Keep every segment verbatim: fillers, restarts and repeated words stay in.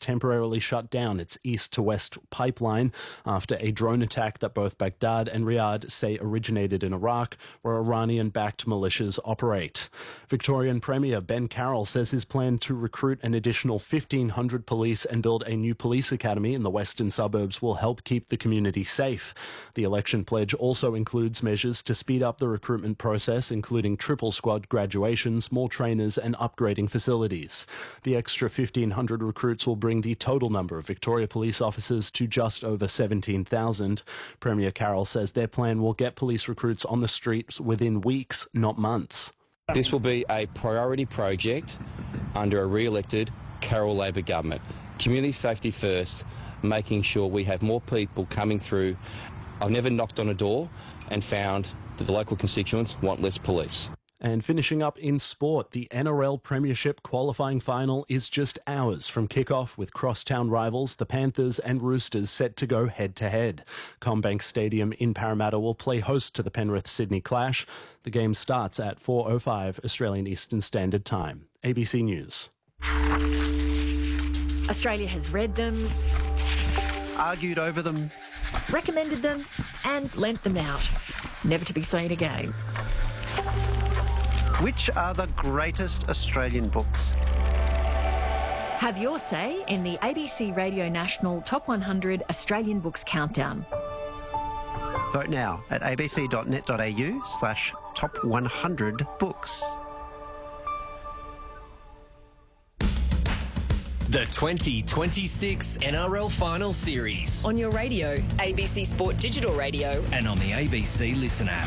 temporarily shut down its east to west pipeline after a drone attack that both Baghdad and Riyadh say originated in Iraq, where Iranian-backed militias operate. Victorian Premier Ben Carroll says his plan to recruit an additional fifteen hundred police and build a new police academy in the western suburbs will help keep the community safe. The election pledge also includes measures to speed up the recruitment process, including triple squad graduations, more trainers and upgrading facilities. The extra fifteen hundred recruits will bring the total number of Victoria police officers to just over seventeen thousand. Premier Carroll says their plan will get police recruits on the streets within weeks, not months. This will be a priority project under a re-elected Carroll Labor government. Community safety first, making sure we have more people coming through. I've never knocked on a door and found that the local constituents want less police. And finishing up in sport, the N R L Premiership qualifying final is just hours from kickoff, with crosstown rivals the Panthers and Roosters set to go head-to-head. CommBank Stadium in Parramatta will play host to the Penrith-Sydney clash. The game starts at four oh five Australian Eastern Standard Time. A B C News. Australia has read them, argued over them, recommended them and lent them out, never to be seen again. Which are the greatest Australian books? Have your say in the A B C Radio National Top one hundred Australian Books Countdown. Vote now at abc.net.au slash top 100 books. The twenty twenty-six N R L Final Series. On your radio, A B C Sport Digital Radio. And on the A B C Listen app.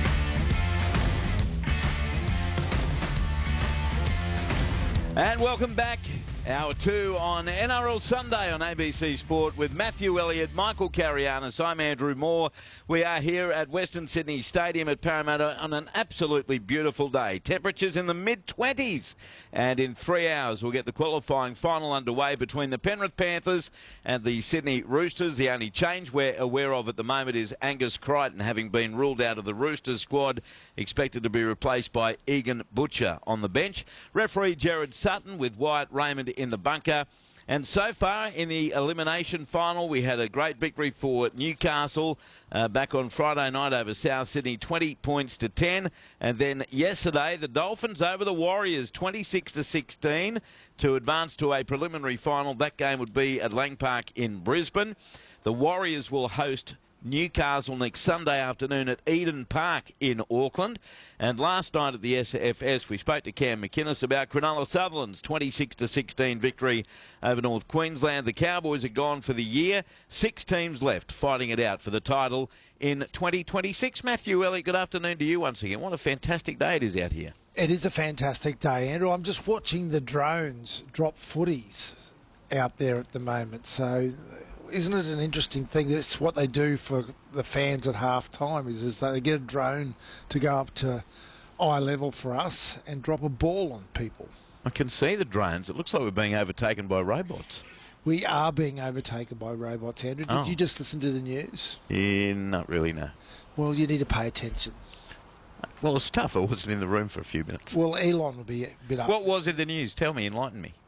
And welcome back. Hour two on N R L Sunday on A B C Sport with Matthew Elliott, Michael Carianis. I'm Andrew Moore. We are here at Western Sydney Stadium at Parramatta on an absolutely beautiful day. Temperatures in the mid twenties. And in three hours, we'll get the qualifying final underway between the Penrith Panthers and the Sydney Roosters. The only change we're aware of at the moment is Angus Crichton, having been ruled out of the Roosters squad, expected to be replaced by Egan Butcher on the bench. Referee Gerard Sutton with Wyatt Raymond in the bunker. And so far in the elimination final, we had a great victory for Newcastle uh, back on Friday night over South Sydney, twenty points to ten. And then yesterday, the Dolphins over the Warriors, twenty-six to sixteen, to advance to a preliminary final. That game would be at Lang Park in Brisbane. The Warriors will host Newcastle next Sunday afternoon at Eden Park in Auckland. And last night at the S F S, we spoke to Cam McInnes about Cronulla Sutherland's twenty-six to sixteen victory over North Queensland. The Cowboys are gone for the year. Six teams left fighting it out for the title in twenty twenty-six. Matthew Elliott, good afternoon to you once again. What a fantastic day it is out here. It is a fantastic day, Andrew. I'm just watching the drones drop footies out there at the moment. So isn't it an interesting thing? That's what they do for the fans at half time, is, is they get a drone to go up to eye level for us and drop a ball on people. I can see the drones. It looks like we're being overtaken by robots. We are being overtaken by robots, Andrew. Did Oh. you just listen to the news? Yeah, not really, no. Well, you need to pay attention. Well, it's tough. I wasn't in the room for a few minutes. Well, Elon will be a bit up. What was in the news? Tell me, enlighten me.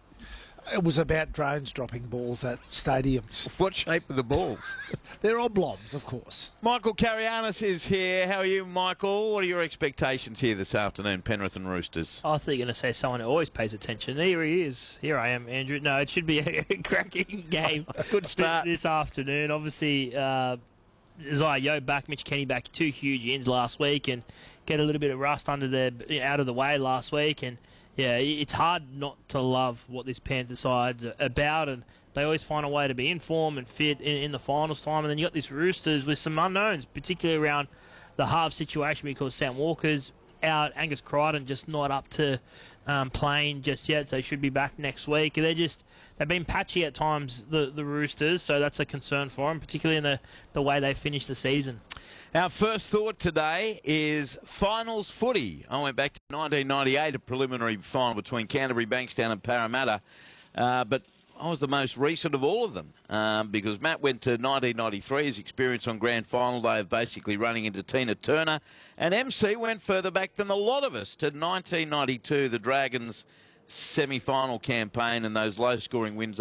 It was about drones dropping balls at stadiums. What shape are the balls? They're oblongs, of course. Michael Carianis is here. How are you, Michael? What are your expectations here this afternoon, Penrith and Roosters? I thought you were going to say someone who always pays attention. Here he is. Here I am, Andrew. No, it should be a cracking game. Good start. This afternoon. Obviously, uh, Isaiah Yeo back, Mitch Kenny back, two huge ins last week, and get a little bit of rust under the out of the way last week. And yeah, it's hard not to love what this Panther side's about, and they always find a way to be in form and fit in, in the finals time. And then you got this Roosters with some unknowns, particularly around the half situation, because Sam Walker's out, Angus Crichton just not up to um, playing just yet, so they should be back next week. They're just they've been patchy at times, the the Roosters, so that's a concern for them, particularly in the the way they finished the season. Our first thought today is finals footy. I went back to nineteen ninety-eight, a preliminary final between Canterbury, Bankstown and Parramatta, uh, but I was the most recent of all of them um, because Matt went to nineteen ninety-three, his experience on grand final day of basically running into Tina Turner, and M C went further back than a lot of us to nineteen ninety-two, the Dragons' semi-final campaign and those low-scoring wins